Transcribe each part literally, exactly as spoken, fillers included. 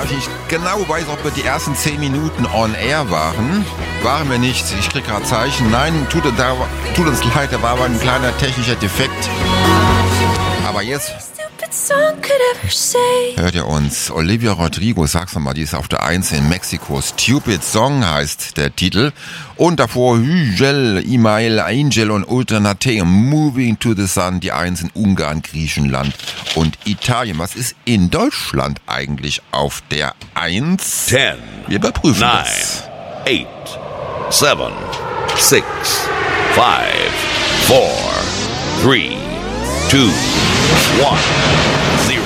Da ich nicht genau weiß, ob wir die ersten zehn Minuten on air waren, waren wir nicht. Ich krieg gerade Zeichen. Nein, tut, da, tut uns leid, da war aber ein kleiner technischer Defekt. Aber jetzt hört ihr uns. Olivia Rodrigo, sag's nochmal, die ist auf der eins in Mexiko. Stupid Song heißt der Titel. Und davor Hügel, Imail, Angel und Ultranate, Moving to the Sun, die eins in Ungarn, Griechenland und Italien. Was ist in Deutschland eigentlich auf der eins? Ten. Wir überprüfen nine, das. eight, seven, six, five, four, three, two, one, zero.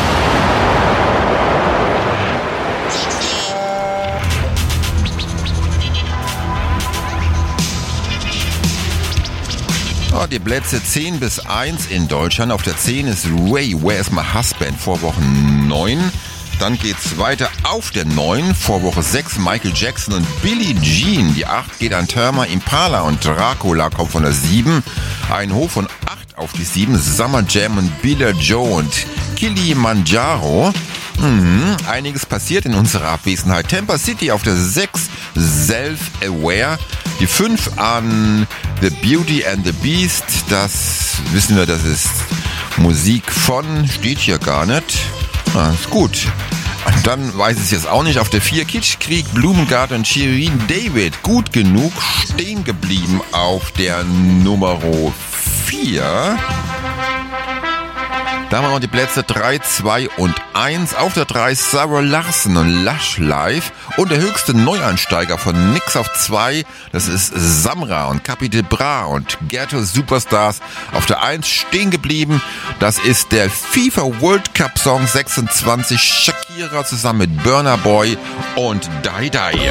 Oh, die Plätze zehn bis eins in Deutschland. Auf der zehn ist Ray, Where's My Husband, vor Woche neun. Dann geht's weiter auf der neun, vor Woche sechs Michael Jackson und Billie Jean. Die acht geht an Therma Impala und Dracula kommt von der sieben. Ein Hoch von acht auf die sieben, Summer Jam und Billie Joe und Kilimanjaro. Mhm, einiges passiert in unserer Abwesenheit. Tampa City auf der sechs, Self-Aware. Die fünf an The Beauty and the Beast. Das wissen wir, das ist Musik von, steht hier gar nicht. Ah, ist gut. Und dann weiß ich es jetzt auch nicht. Auf der vier Kitschkrieg, Blumengarten und Shirin David. Gut genug, stehen geblieben auf der Nummer vier. Da haben wir noch die Plätze drei, zwei und eins. Auf der drei Sarah Larson und Lush Life. Und der höchste Neuansteiger von Nix auf zwei, das ist Samra und Capi de Bra und Ghetto Superstars. Auf der eins stehen geblieben, das ist der FIFA World Cup Song sechsundzwanzig, Shakira zusammen mit Burna Boy und Dai Dai.